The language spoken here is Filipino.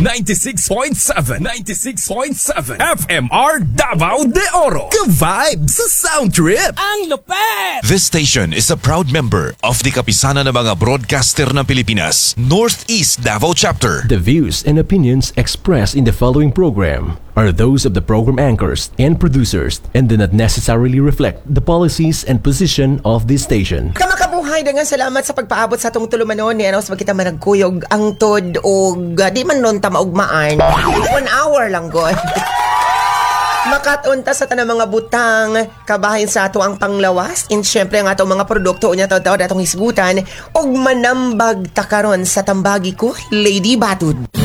96.7 FMR Davao de Oro. Ka-vibe sa sound trip. Ang lupet! This station is a proud member of the Kapisanan ng mga Broadcaster ng Pilipinas, Northeast Davao Chapter. The views and opinions expressed in the following program are those of the program anchors and producers and do not necessarily reflect the policies and position of this station. Kamakabuhay dengan salamat sa pagpaabot sa atong tulumanon ni Anos magkita managkuyog ang tod o di man nun tamaugmaan. 1 hour lang god. Makatunta sa tanang mga butang, kabahin sa ato ang panglawas, and syempre ang atong mga produkto unya taw-taw datong hisgutan, og manambag takaron sa tambagi ko, Lady Batud.